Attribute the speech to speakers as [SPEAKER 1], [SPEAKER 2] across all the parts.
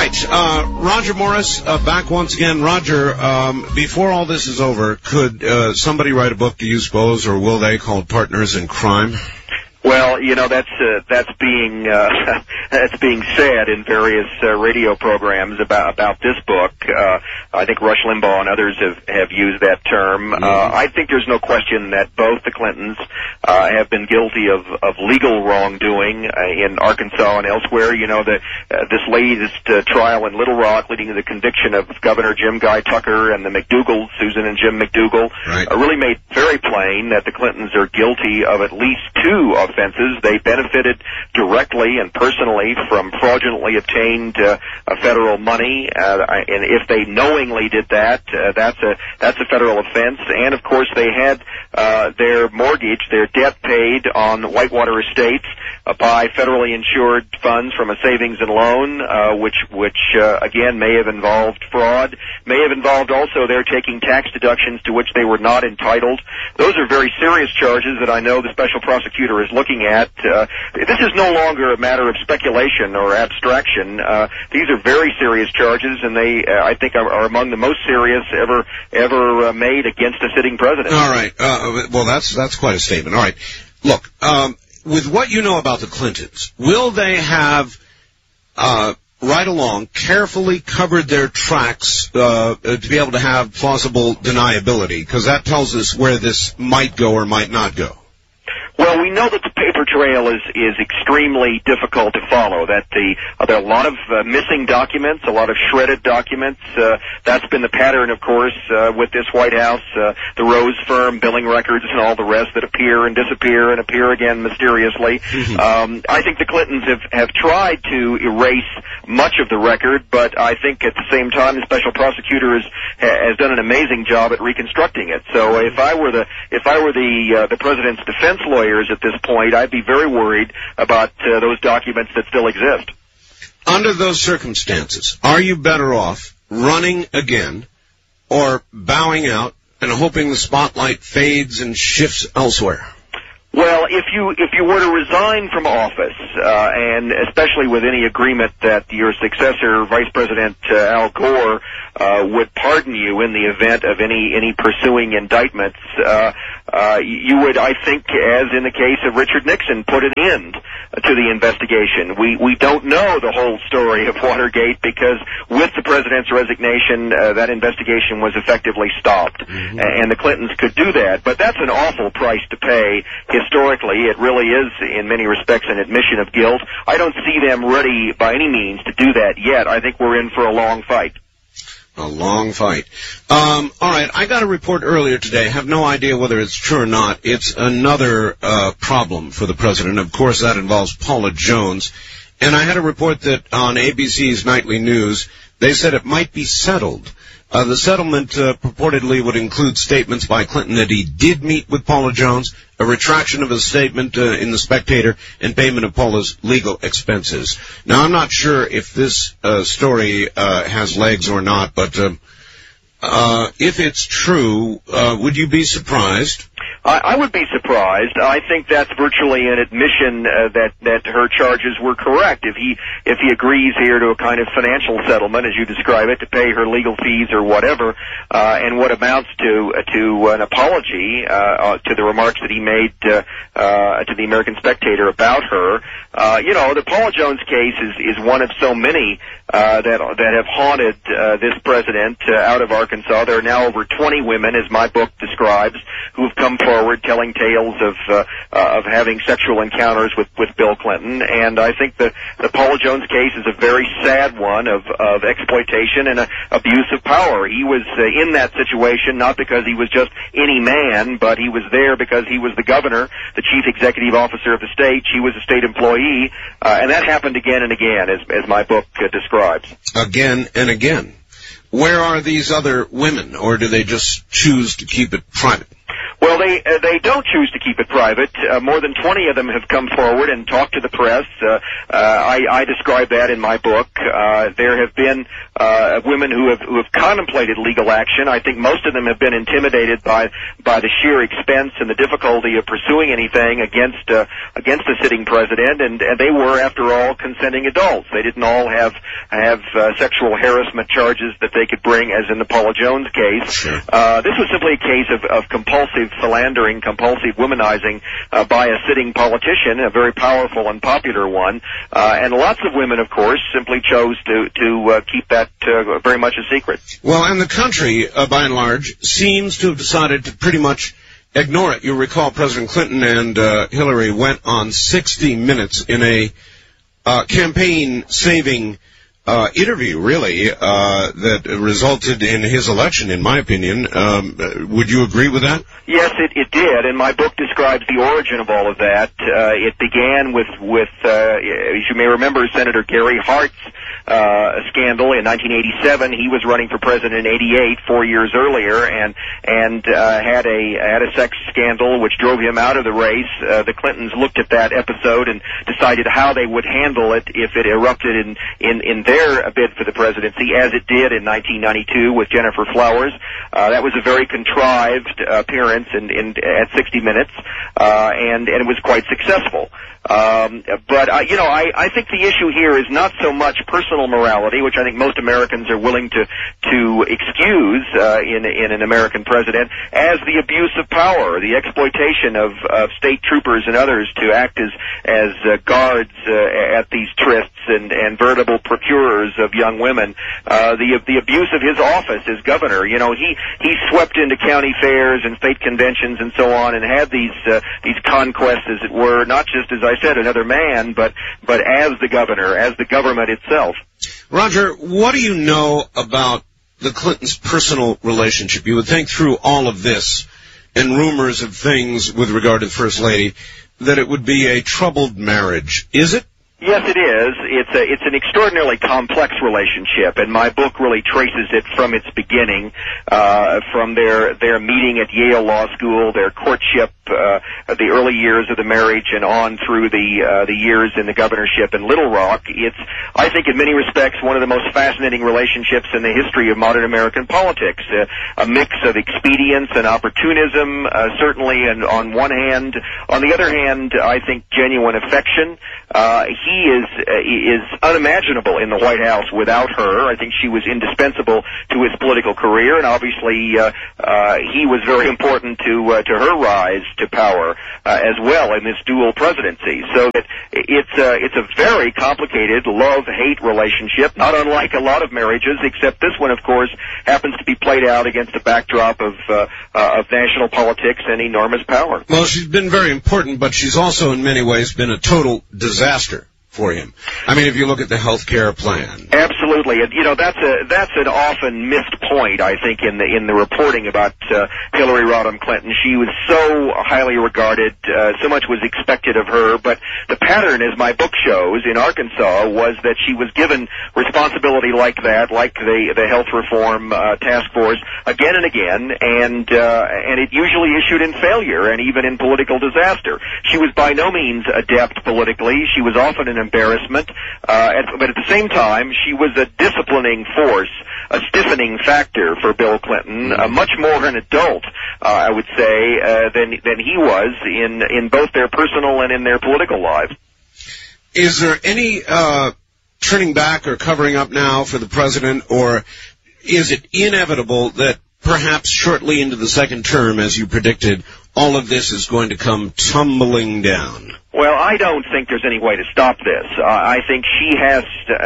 [SPEAKER 1] right, Roger Morris, back once again. Roger, before all this is over, could somebody write a book, do you suppose, or will they, called Partners in Crime?
[SPEAKER 2] Well, you know, that's being that's being said in various radio programs about this book. I think Rush Limbaugh and others have used that term. I think there's no question that both the Clintons have been guilty of legal wrongdoing in Arkansas and elsewhere. You know, this latest trial in Little Rock leading to the conviction of Governor Jim Guy Tucker and the McDougal, Susan and Jim McDougal, really made very plain that the Clintons are guilty of at least two offenses. They benefited directly and personally from fraudulently obtained federal money, and if they knowingly did that, that's a federal offense. And of course, they had their mortgage, their debt paid on Whitewater Estates by federally insured funds from a savings and loan, which again may have involved fraud, may have involved also their taking tax deductions to which they were not entitled. Those are very serious charges that I know the special prosecutor is looking at. This is no longer a matter of speculation or abstraction. These are very serious charges, and they, I think, are among the most serious ever made against a sitting president.
[SPEAKER 1] All right. Well, that's quite a statement. All right. Look, with what you know about the Clintons, will they have right along carefully covered their tracks to be able to have plausible deniability? Because that tells us where this might go or might not go.
[SPEAKER 2] Well, we know that the paper trail is extremely difficult to follow, that there are a lot of missing documents, a lot of shredded documents. That's been the pattern, of course, with this White House, the Rose firm, billing records, and all the rest that appear and disappear and appear again mysteriously. I think the Clintons have tried to erase much of the record, but I think at the same time the special prosecutor has done an amazing job at reconstructing it. So if I were the president's defense lawyers at this point, I'd be very worried about those documents that still exist.
[SPEAKER 1] Under those circumstances, are you better off running again or bowing out and hoping the spotlight fades and shifts elsewhere?
[SPEAKER 2] Well, if you were to resign from office, and especially with any agreement that your successor, Vice President Al Gore, would pardon you in the event of any pursuing indictments, you would, I think, as in the case of Richard Nixon, put an end to the investigation. We don't know the whole story of Watergate because with the president's resignation, that investigation was effectively stopped, and the Clintons could do that. But that's an awful price to pay. Historically, it really is, in many respects, an admission of guilt. I don't see them ready by any means to do that yet. I think we're in for a long fight.
[SPEAKER 1] A long fight. All right, I got a report earlier today. I have no idea whether it's true or not. It's another problem for the president. Of course, that involves Paula Jones. And I had a report that on ABC's Nightly News, they said it might be settled. The settlement purportedly would include statements by Clinton that he did meet with Paula Jones, a retraction of his statement in The Spectator, and payment of Paula's legal expenses. Now, I'm not sure if this story has legs or not, but if it's true, would you be surprised?
[SPEAKER 2] I would be surprised. I think that's virtually an admission that her charges were correct. If he agrees here to a kind of financial settlement, as you describe it, to pay her legal fees or whatever, and what amounts to an apology to the remarks that he made to the American Spectator about her, the Paula Jones case is one of so many that have haunted this president out of Arkansas. There are now over 20 women, as my book describes, who have come forward telling tales of having sexual encounters with Bill Clinton. And I think the Paula Jones case is a very sad one of exploitation and abuse of power. He was in that situation not because he was just any man, but he was there because he was the governor, the chief executive officer of the state. She was a state employee, and that happened again and again, as my book describes. Again and again.
[SPEAKER 1] Where are these other women, or do they just choose to keep it private?
[SPEAKER 2] Well, they don't choose to keep it private. More than 20 of them have come forward and talked to the press. I describe that in my book. There have been women who have contemplated legal action. I think most of them have been intimidated by the sheer expense and the difficulty of pursuing anything against the sitting president, and they were, after all, consenting adults. They didn't all have sexual harassment charges that they could bring, as in the Paula Jones case.
[SPEAKER 1] Sure.
[SPEAKER 2] This was simply a case of compulsive philandering, compulsive womanizing by a sitting politician, a very powerful and popular one. And lots of women, of course, simply chose to keep that very much a secret.
[SPEAKER 1] Well, and the country, by and large, seems to have decided to pretty much ignore it. You recall President Clinton and Hillary went on 60 Minutes in a campaign-saving interview, really, that resulted in his election, in my opinion. Would you agree with that?
[SPEAKER 2] Yes, it did, and my book describes the origin of all of that. It began with as you may remember, Senator Gary Hart's scandal in 1987. He was running for president in '88, 4 years earlier, and had a sex scandal which drove him out of the race. The Clintons looked at that episode and decided how they would handle it if it erupted in their bid for the presidency, as it did in 1992 with Jennifer Flowers. That was a very contrived appearance at 60 Minutes, and it was quite successful. But I think the issue here is not so much personal morality, which I think most Americans are willing to excuse in an American president, as the abuse of power, the exploitation of state troopers and others to act as guards at these trysts and veritable procurers of young women. The abuse of his office as governor. He swept into county fairs and state conventions and so on, and had these conquests, as it were, not just, as I said, another man, but as the governor, as the government itself.
[SPEAKER 1] Roger, what do you know about the Clintons' personal relationship? You would think through all of this and rumors of things with regard to the First Lady that it would be a troubled marriage. Is it?
[SPEAKER 2] Yes, it is. It's an extraordinarily complex relationship, and my book really traces it from its beginning, from their meeting at Yale Law School, their courtship, the early years of the marriage, and on through the years in the governorship in Little Rock. It's, I think, in many respects, one of the most fascinating relationships in the history of modern American politics. A mix of expedience and opportunism, certainly, and on one hand. On the other hand, I think genuine affection. He is unimaginable in the White House without her. I think she was indispensable to his political career, and obviously he was very important to her rise to power as well in this dual presidency. So that it's a very complicated love-hate relationship, not unlike a lot of marriages, except this one, of course, happens to be played out against a backdrop of national politics and enormous power.
[SPEAKER 1] Well, she's been very important, but she's also in many ways been a total disaster for him. I mean, if you look at the health care plan.
[SPEAKER 2] Absolutely. And, that's an often missed point, I think, in the reporting about Hillary Rodham Clinton. She was so highly regarded, so much was expected of her, but the pattern, as my book shows, in Arkansas, was that she was given responsibility like that, like the health reform task force, again and again, and it usually issued in failure and even in political disaster. She was by no means adept politically. She was often an embarrassment, but at the same time, she was a disciplining force, a stiffening factor for Bill Clinton, much more an adult, I would say, than he was in both their personal and in their political lives.
[SPEAKER 1] Is there any turning back or covering up now for the president, or is it inevitable that perhaps shortly into the second term, as you predicted, all of this is going to come tumbling down?
[SPEAKER 2] Well, I don't think there's any way to stop this. I think she has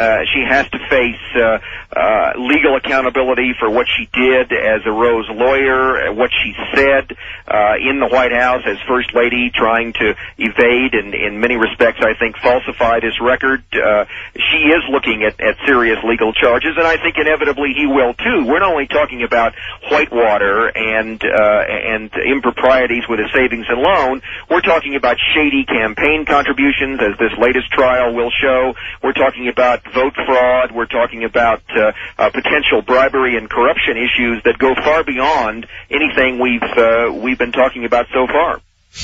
[SPEAKER 2] to face legal accountability for what she did as a Rose lawyer, what she said in the White House as First Lady, trying to evade and in many respects, I think, falsify this record. She is looking at serious legal charges, and I think inevitably he will too. We're not only talking about Whitewater and improprieties with a savings and loan. We're talking about shady campaigns campaign contributions, as this latest trial will show. We're talking about vote fraud. We're talking about potential bribery and corruption issues that go far beyond anything we've been talking about so far.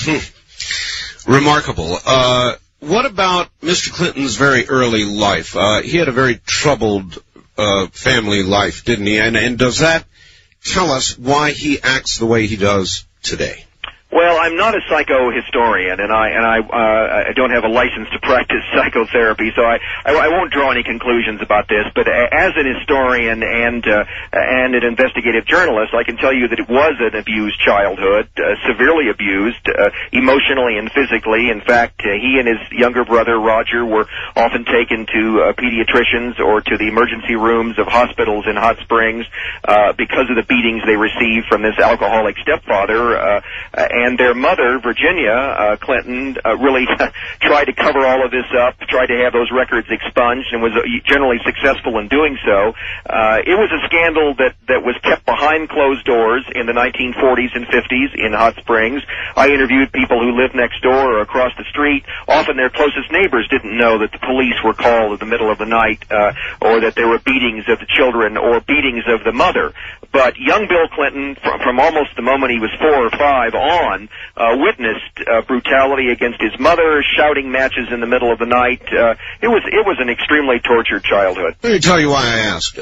[SPEAKER 1] Remarkable. What about Mr. Clinton's very early life? He had a very troubled family life, didn't he? And does that tell us why he acts the way he does today?
[SPEAKER 2] Well, I'm not a psychohistorian, and I don't have a license to practice psychotherapy, so I won't draw any conclusions about this. But as an historian and an investigative journalist, I can tell you that it was an abused childhood, severely abused, emotionally and physically. In fact, he and his younger brother Roger were often taken to pediatricians or to the emergency rooms of hospitals in Hot Springs because of the beatings they received from this alcoholic stepfather. And their mother, Virginia Clinton, really tried to cover all of this up, tried to have those records expunged, and was generally successful in doing so. It was a scandal that was kept behind closed doors in the 1940s and 50s in Hot Springs. I interviewed people who lived next door or across the street. Often their closest neighbors didn't know that the police were called in the middle of the night or that there were beatings of the children or beatings of the mother. But young Bill Clinton, from almost the moment he was 4 or 5 on, witnessed brutality against his mother, shouting matches in the middle of the night. It was an extremely tortured childhood.
[SPEAKER 1] Let me tell you why I asked.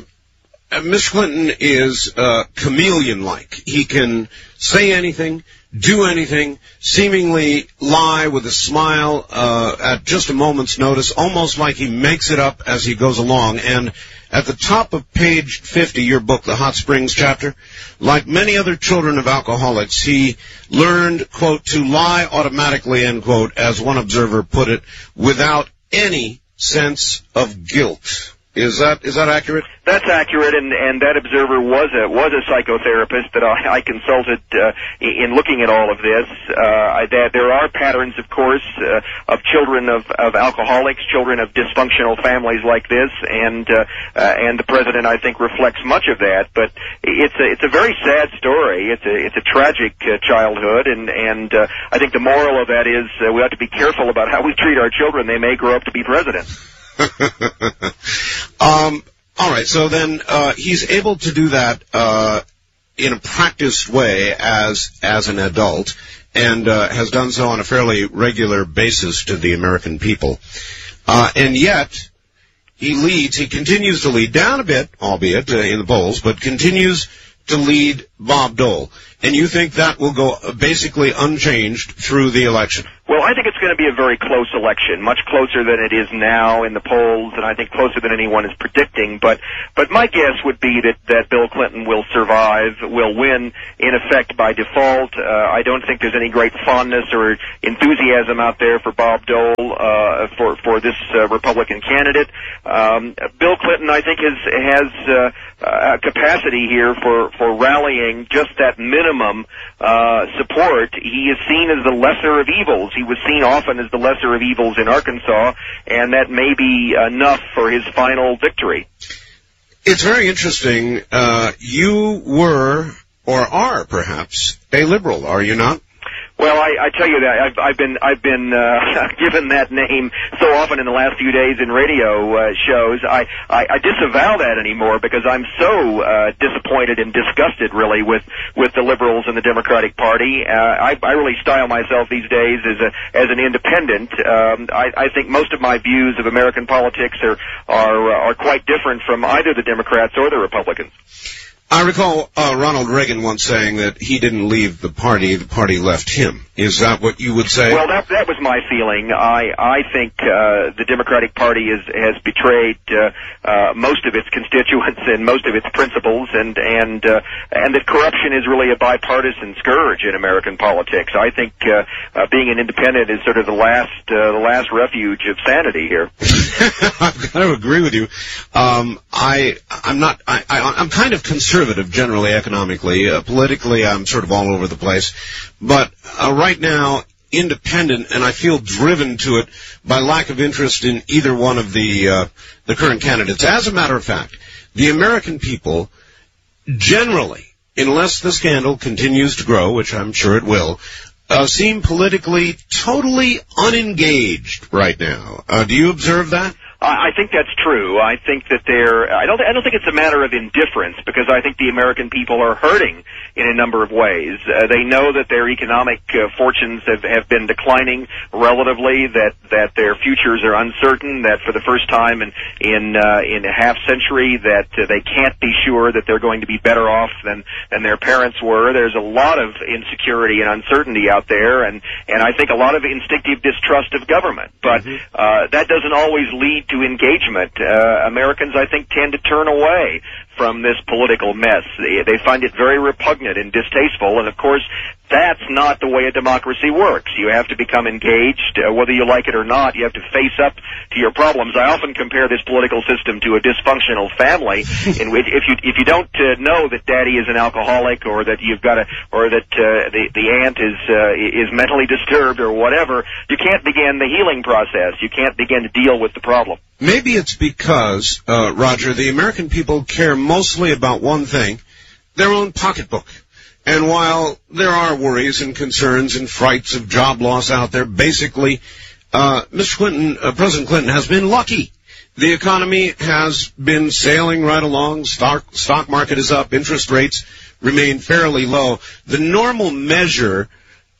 [SPEAKER 1] Mr. Clinton is chameleon-like. He can say anything, do anything, seemingly lie with a smile at just a moment's notice, almost like he makes it up as he goes along. And at the top of page 50, your book, The Hot Springs chapter, like many other children of alcoholics, he learned, quote, to lie automatically, end quote, as one observer put it, without any sense of guilt. Is that accurate?
[SPEAKER 2] That's accurate, and that observer was a psychotherapist that I consulted in looking at all of this. There are patterns, of course, of children of alcoholics, children of dysfunctional families like this, and the president, I think, reflects much of that. But it's a very sad story. It's a tragic childhood, and I think the moral of that is we have to be careful about how we treat our children. They may grow up to be president.
[SPEAKER 1] All right, so then he's able to do that in a practiced way as an adult, and has done so on a fairly regular basis to the American people. And yet he continues to lead down a bit, albeit in the polls, but continues to lead Bob Dole. And you think that will go basically unchanged through the election?
[SPEAKER 2] Well, I think it's going to be a very close election, much closer than it is now in the polls, and I think closer than anyone is predicting. But my guess would be that Bill Clinton will survive, will win, in effect, by default. I don't think there's any great fondness or enthusiasm out there for Bob Dole, for this Republican candidate. Bill Clinton, I think, has a capacity here for rallying just that minimum support. He is seen as the lesser of evils. He was seen often as the lesser of evils in Arkansas, and that may be enough for his final victory.
[SPEAKER 1] It's very interesting. You were, or are perhaps, a liberal, are you not?
[SPEAKER 2] Well, I tell you that I've been given that name so often in the last few days in radio shows. I disavow that anymore because I'm so disappointed and disgusted really with the liberals and the Democratic Party. I really style myself these days as an independent. I think most of my views of American politics are quite different from either the Democrats or the Republicans.
[SPEAKER 1] I recall Ronald Reagan once saying that he didn't leave the party left him. Is that what you would say?
[SPEAKER 2] Well, that was my feeling. I think the Democratic Party has betrayed most of its constituents and most of its principles, and that corruption is really a bipartisan scourge in American politics. I think being an independent is sort of the last refuge of sanity here.
[SPEAKER 1] I've got to agree with you. I'm kind of conservative generally economically. Politically, I'm sort of all over the place. But right now, independent, and I feel driven to it by lack of interest in either one of the current candidates. As a matter of fact, the American people generally, unless the scandal continues to grow, which I'm sure it will, seem politically totally unengaged right now. Do you observe that?
[SPEAKER 2] I think that's true. I think that I don't think it's a matter of indifference, because I think the American people are hurting in a number of ways. They know that their economic fortunes have been declining relatively, that their futures are uncertain, that for the first time in a half century that they can't be sure that they're going to be better off than their parents were. There's a lot of insecurity and uncertainty out there, and I think a lot of instinctive distrust of government. But that doesn't always lead to engagement. Americans, I think, tend to turn away from this political mess. They find it very repugnant and distasteful, and of course, that's not the way a democracy works. You have to become engaged, whether you like it or not. You have to face up to your problems. I often compare this political system to a dysfunctional family, in which if you don't know that daddy is an alcoholic, or that the aunt is mentally disturbed or whatever, you can't begin the healing process. You can't begin to deal with the problem.
[SPEAKER 1] Maybe it's because, Roger, the American people care mostly about one thing: their own pocketbook. And while there are worries and concerns and frights of job loss out there, basically, President Clinton has been lucky. The economy has been sailing right along. Stock market is up. Interest rates remain fairly low. The normal measure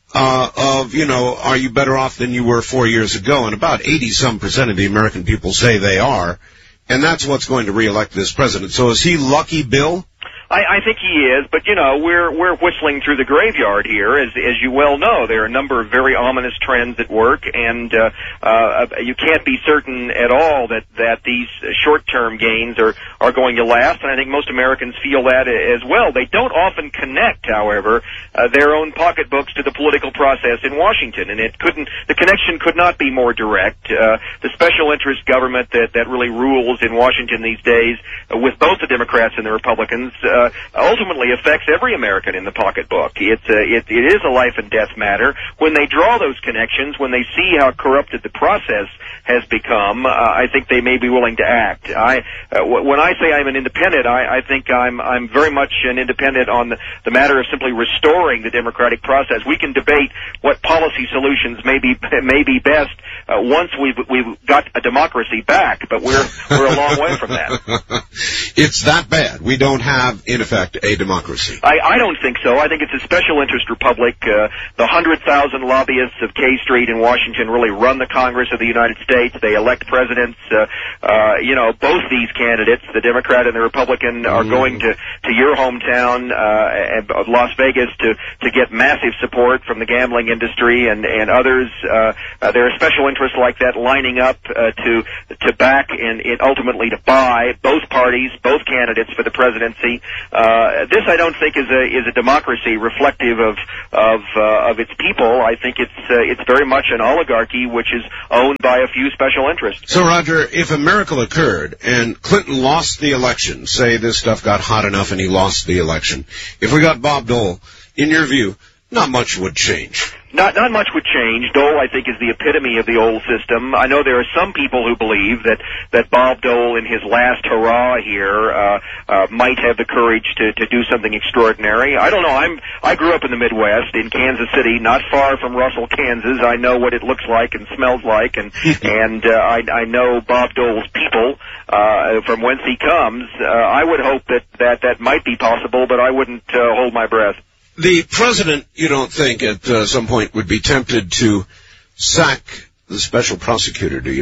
[SPEAKER 1] of, are you better off than you were 4 years ago? And about 80-some% of the American people say they are. And that's what's going to reelect this president. So is he lucky, Bill?
[SPEAKER 2] I think he is, but we're whistling through the graveyard here, as you well know. There are a number of very ominous trends at work, and you can't be certain at all that these short-term gains are going to last, and I think most Americans feel that as well. They don't often connect, however, their own pocketbooks to the political process in Washington, and the connection could not be more direct. The special interest government that really rules in Washington these days, with both the Democrats and the Republicans, ultimately affects every American in the pocketbook. It is a life and death matter. When they draw those connections, when they see how corrupted the process has become, I think they may be willing to act. When I say I'm an independent, I think I'm very much an independent on the matter of simply restoring the democratic process. We can debate what policy solutions may be best once we've got a democracy back, but we're a long way from that.
[SPEAKER 1] It's that bad. We don't have, in effect, a democracy.
[SPEAKER 2] I don't think so. I think it's a special interest republic. The 100,000 lobbyists of K Street in Washington really run the Congress of the United States. They elect presidents. Both these candidates, the Democrat and the Republican, are going to your hometown of Las Vegas to get massive support from the gambling industry and others. There are special interests like that lining up to back and ultimately to buy both parties, both candidates for the presidency. This, I don't think, is a democracy reflective of its people. I think it's very much an oligarchy which is owned by a few special interests.
[SPEAKER 1] So, Roger, if a miracle occurred and Clinton lost the election, say this stuff got hot enough and he lost the election, if we got Bob Dole, in your view, not much would change.
[SPEAKER 2] Not much would change. Dole, I think, is the epitome of the old system. I know there are some people who believe that Bob Dole, in his last hurrah here, might have the courage to do something extraordinary. I don't know. I grew up in the Midwest, in Kansas City, not far from Russell, Kansas. I know what it looks like and smells like, and I know Bob Dole's people from whence he comes. I would hope that might be possible, but I wouldn't hold my breath.
[SPEAKER 1] The president, you don't think, at some point would be tempted to sack the special prosecutor, do you?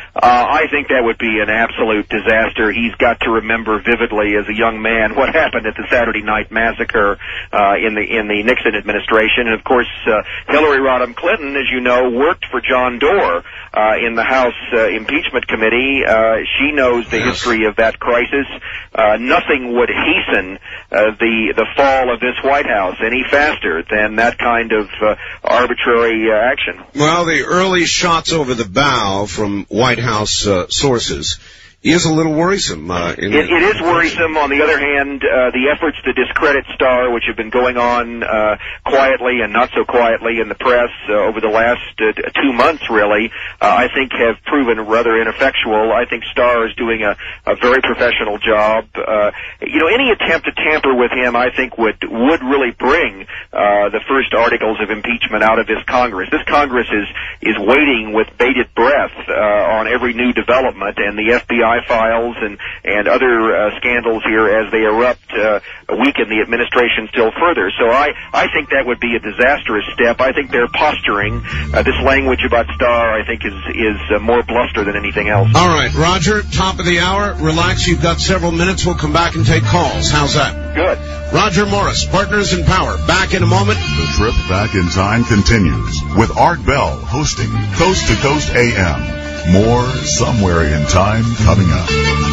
[SPEAKER 2] I think that would be an absolute disaster. He's got to remember vividly as a young man what happened at the Saturday Night Massacre in the Nixon administration. And, of course, Hillary Rodham Clinton, as you know, worked for John Doerr in the House Impeachment Committee. She knows the history of that crisis. Nothing would hasten the fall of this White House any faster than that kind of arbitrary action.
[SPEAKER 1] Well, the early shots over the bow from White House sources is a little worrisome.
[SPEAKER 2] It is worrisome. On the other hand, the efforts to discredit Starr, which have been going on quietly and not so quietly in the press over the last 2 months, really, I think have proven rather ineffectual. I think Starr is doing a very professional job. Any attempt to tamper with him, I think, would really bring the first articles of impeachment out of this Congress. This Congress is waiting with bated breath on every new development, and the FBI files and other scandals here as they erupt weaken the administration still further. So I think that would be a disastrous step. I think they're posturing. This language about Starr, I think, is more bluster than anything else.
[SPEAKER 1] All right, Roger, top of the hour. Relax, you've got several minutes. We'll come back and take calls. How's that?
[SPEAKER 2] Good.
[SPEAKER 1] Roger Morris, Partners in Power. Back in a moment.
[SPEAKER 3] The trip back in time continues with Art Bell hosting Coast to Coast AM. More Somewhere in Time coming up.